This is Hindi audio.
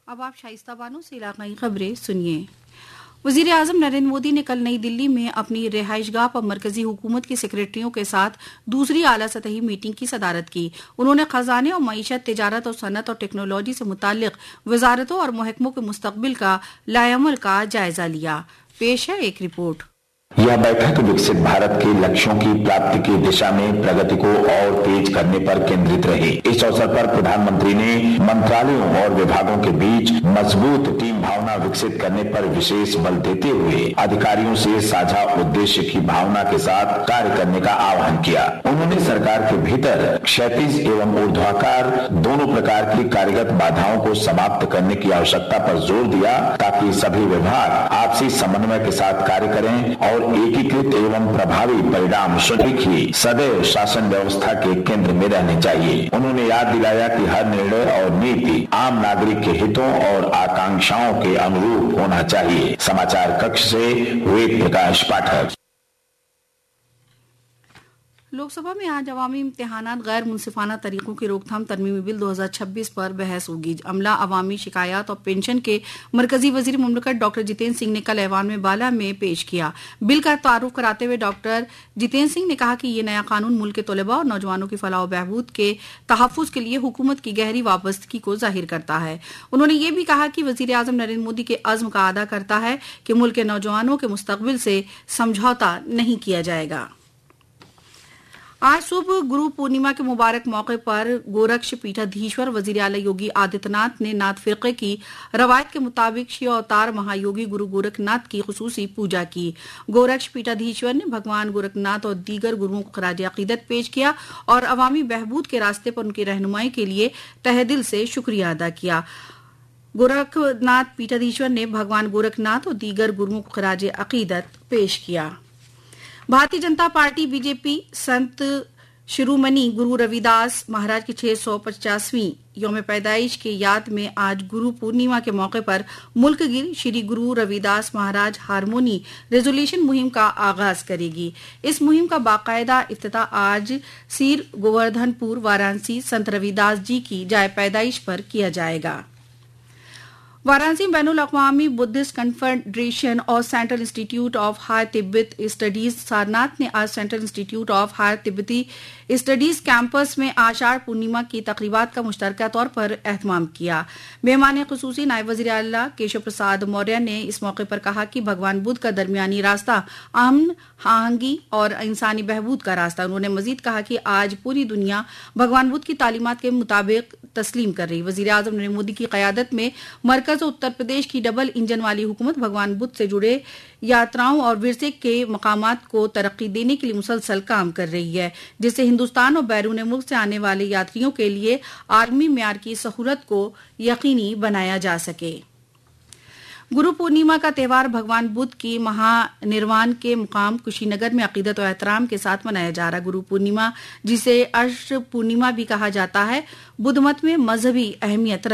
अब आप शाइस्ता बानो से इलाकाई खबरें सुनिए। वजीर आजम नरेंद्र मोदी ने कल नई दिल्ली में अपनी रिहाइशगाह पर मरकजी हुकूमत के सेक्रेटरियों के साथ दूसरी आला सतही मीटिंग की सदारत की। उन्होंने खजाने और मईशत, तिजारत और सनत और टेक्नोलॉजी से मुताल्लिक वजारतों और महकमों के मुस्तकबिल का लाएअमल का जायजा लिया। पेश है एक रिपोर्ट। यह बैठक विकसित भारत के लक्ष्यों की प्राप्ति की दिशा में प्रगति को और तेज करने पर केंद्रित रही। इस अवसर पर प्रधानमंत्री ने मंत्रालयों और विभागों के बीच मजबूत टीम भावना विकसित करने पर विशेष बल देते हुए अधिकारियों से साझा उद्देश्य की भावना के साथ कार्य करने का आह्वान किया। उन्होंने सरकार के भीतर क्षैतिज एवं ऊर्ध्वाकार दोनों प्रकार की कार्यगत बाधाओं को समाप्त करने की आवश्यकता पर जोर दिया, ताकि सभी विभाग आपसी समन्वय के साथ कार्य करें और एकीकृत एवं प्रभावी परिणाम सुनिश्चित ही सदैव शासन व्यवस्था के केंद्र में रहने चाहिए। उन्होंने याद दिलाया कि हर निर्णय और नीति आम नागरिक के हितों और आकांक्षाओं के अनुरूप होना चाहिए। समाचार कक्ष से वेद प्रकाश पाठक। लोकसभा में आज अवामी इम्तिहानात गैर मुनसिफाना तरीकों की रोकथाम तरमीमी बिल 2026 पर बहस होगी। अमला, अवामी शिकायत और पेंशन के मरकजी वजीर मुमलिकत डॉक्टर जितेंद्र सिंह ने कल ऐवान में बाला में पेश किया। बिल का तारुफ कराते हुए डॉक्टर जितेंद्र सिंह ने कहा कि ये नया कानून मुल्क के तलबा और नौजवानों की फलाह बहबूद के तहफ़्फ़ुज़ के लिए हुकूमत की गहरी वाबस्तगी को जाहिर करता है। उन्होंने ये भी कहा कि वजीर आजम नरेंद्र मोदी के अज़्म का अदा करता है कि मुल्क के नौजवानों के मुस्तकबिल से समझौता नहीं किया जाएगा। आज सुबह गुरु पूर्णिमा के मुबारक मौके पर गोरक्ष पीठाधीश्वर वजीर आला योगी आदित्यनाथ ने नाथ फिरके की रवायत के मुताबिक शिव अवतार महायोगी गुरु गोरखनाथ की खुसूसी पूजा की। गोरक्ष पीठाधीश्वर ने भगवान गोरखनाथ और दीगर गुरुओं को खराज अकीदत पेश किया और अवामी बहबूद के रास्ते पर उनकी रहनुमाई के लिए तहेदिल से शुक्रिया अदा किया। गोरखनाथ पीठाधीश्वर ने भगवान गोरखनाथ और दीगर गुरुओं को खराज अकीदत पेश किया। भारतीय जनता पार्टी बीजेपी संत शिरोमणि गुरु रविदास महाराज की 650वीं यौम पैदाइश की याद में आज गुरु पूर्णिमा के मौके पर मुल्क गिर श्री गुरु रविदास महाराज हारमोनी रेजोल्यूशन मुहिम का आगाज करेगी। इस मुहिम का बाकायदा इफ्तिताह आज सीर गोवर्धनपुर वाराणसी संत रविदास जी की जाय पैदाइश पर किया जाएगा। वाराणसी बैनुल अक़वामी बुद्धिस्ट कन्फेडरेशन और central institute of higher Tibet studies Sarnath ने आज सेंट्रल इंस्टीट्यूट ऑफ हायर तिब्बती स्टडीज कैंपस में आषाढ़ पूर्णिमा की तकरीबात का मुश्तरका तौर पर एहतमाम किया। मेहमान खुसूसी नायब वज़ीर आला केशव प्रसाद मौर्य ने इस मौके पर कहा कि भगवान बुद्ध का दरमियानी रास्ता अमन, आहंगी और इंसानी बहबूद का रास्ता। उन्होंने मजीद कहा कि आज पूरी दुनिया भगवान बुद्ध की तालीमात के मुताबिक तस्लीम कर रही। वज़ीर आज़म नरेंद्र मोदी की क़यादत में मरकज और उत्तर प्रदेश की डबल इंजन वाली हुकूमत भगवान बुद्ध से जुड़े यात्राओं और विरसे के मकामात को तरक्की देने के लिए मुसलसल काम कर रही है, जिससे हिंदुस्तान और बैरून मुल्क से आने वाले यात्रियों के लिए आलमी मेयार की सहूलत को यकीनी बनाया जा सके। गुरु पूर्णिमा का त्यौहार भगवान बुद्ध की महानिर्वाण के मुकाम कुशीनगर में अकीदत और एहतराम के साथ मनाया जा रहा। गुरु पूर्णिमा, जिसे अष्ट पूर्णिमा भी कहा जाता है, बुद्ध मत में मजहबी अहमियत